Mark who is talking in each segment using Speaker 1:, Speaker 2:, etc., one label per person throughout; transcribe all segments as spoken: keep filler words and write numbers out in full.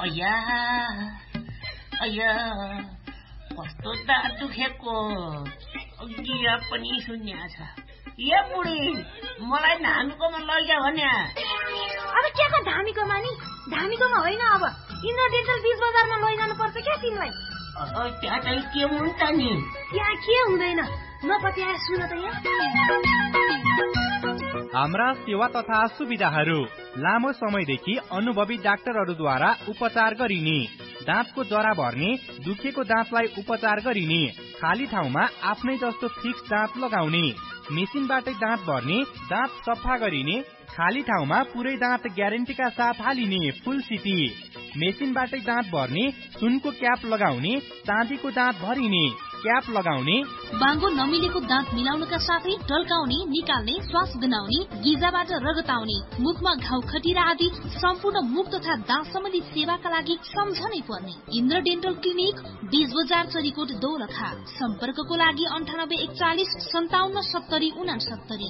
Speaker 1: अया अया कस्तो दाँत दुखेको गिरा पनि सुन्या छ। ए बुढी मलाई धामीकोमा लैजा भन्या।
Speaker 2: अब के को धामीकोमा नि? धामीकोमा होइन, अब इन्द्र डेन्टल बीच बजारमा लैजानु पर्छ क्या तिमीलाई।
Speaker 1: त्यहाँ चाहिँ के हुन्छ नि?
Speaker 2: त्यहाँ के हुँदैन, नपत्याए सुन त यहाँ।
Speaker 3: हाम्रा सेवा तथा सुविधाहरू लामो समयदेखि अनुभवी डाक्टरहरूद्वारा उपचार गरिने, दाँतको जरा भर्ने, दुखेको दाँतलाई उपचार गरिने, खाली ठाउँमा आफ्नै जस्तो फिक्स दाँत लगाउने, मेसिनबाटै दाँत भर्ने, दाँत सफा गरिने, खाली ठाउँमा पुरै दाँत ग्यारेन्टीका साथ हालिने फुल सिटी, मेसिनबाटै दाँत भर्ने, सुनको क्याप लगाउने, चाँदीको दाँत भरिने, क्याप लगाउने,
Speaker 4: बाङ्गो नमिलेको दाँत मिलाउनका साथै ढल्काउने, निकाल्ने, श्वास गुनाउने, गिजाबाट रगत आउने, मुखमा घाउ खटिरा आदि सम्पूर्ण मुख तथा दाँत सम्बन्धी सेवाका लागि सम्झनै पर्ने इन्द्र डेन्टल क्लिनिक, बीज बजार, चरीकोट, दोलखा। सम्पर्कको लागि अन्ठानब्बे एकचालिस सन्ताउन्न सत्तरी उनासत्तरी।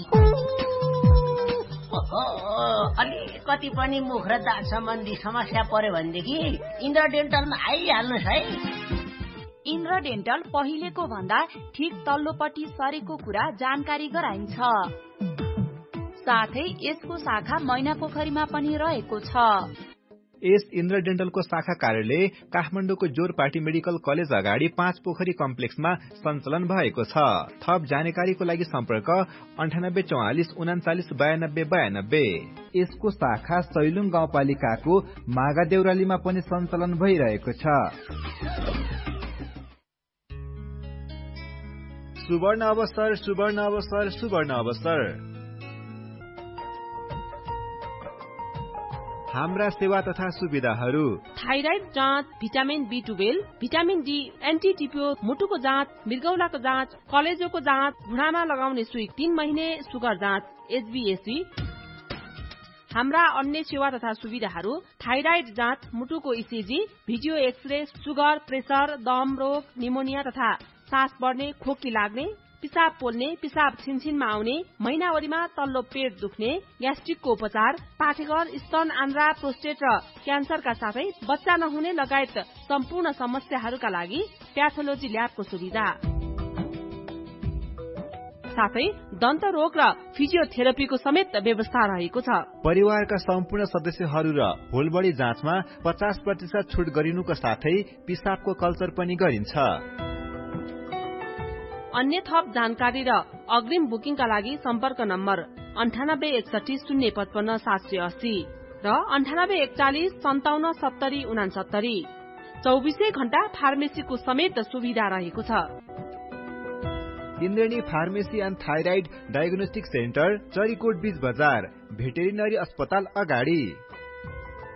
Speaker 1: अलिकति पनि मुख र दाँत सम्बन्धी समस्या पर्यो भनेदेखि इन्द्र डेन्टलमा आइहाल्नुहोस् है।
Speaker 5: इन्द्र डेन्टल पहिलेको भन्दा ठिक तल्लोपट्टि सरेको कुरा जानकारी गराइन्छ। साथै यसको शाखा मैना पोखरीमा पनि रहेको छ।
Speaker 6: यस इन्द्र डेन्टलको शाखा कार्यालय काठमाडौँको जोरपाटी मेडिकल कलेज अगाडि पाँच पोखरी कम्प्लेक्समा सञ्चालन भएको छ। थप जानकारीको लागि सम्पर्क अन्ठानब्बे चौवालिस उनाचालिस बयानब्बे बयानब्बे। यसको शाखा सैलुङ गाउँपालिकाको मागा देउरालीमा पनि सञ्चालन भइरहेको छ। सुवर्ण अवसर सुवर्ण अवसर सुवर्ण अवसर। हाम्रा सेवा तथा सुविधाहरू
Speaker 7: थाइराइड जाँच, vitamin be twelve, vitamin D, anti टिपियो, मुटुको जाँच, मृगौलाको जाँच, कलेजोको जाँच, घुँडामा लगाउने सुई, तीन महिने सुगर जाँच, एचबीएससी। हाम्रा अन्य सेवा तथा सुविधाहरू थाइराइड जाँच, मुटुको ECG, video x-ray, sugar, pressure, दम रोग, निमोनिया तथा सास बढ्ने, खोकी लाग्ने, पिसाब पोल्ने, पिसाब छिनछिनमा आउने, महिनावरीमा तल्लो पेट दुख्ने, ग्यास्ट्रिकको उपचार, पाठेघर, स्तन, आन्द्रा, प्रोस्टेट र क्यान्सरका साथै बच्चा नहुने लगायत सम्पूर्ण समस्याहरूका लागि प्याथोलोजी ल्याबको सुविधा, साथै दन्त रोग र फिजियोथेरापीको समेत व्यवस्था रहेको छ।
Speaker 6: परिवारका सम्पूर्ण सदस्यहरू र होलबडी जाँचमा पचास प्रतिशत छुट गरिनुको साथै पिसाबको कल्चर पनि गरिन्छ।
Speaker 7: अन्य थप जानकारी र अग्रिम बुकिङका लागि सम्पर्क नम्बर अन्ठानब्बे एकसठी शून्य पचपन्न सात सय अस्सी र अन्ठानब्बे एकचालिस सन्ताउन्न सत्तरी उनासत्तरी। चौबिसै घण्टा फार्मेसीको समेत सुविधा रहेको छ।
Speaker 6: Indrani pharmacy and thyroid diagnostic centre, Charikot बीच बजार, भेटेरिनरी अस्पताल अगाडि।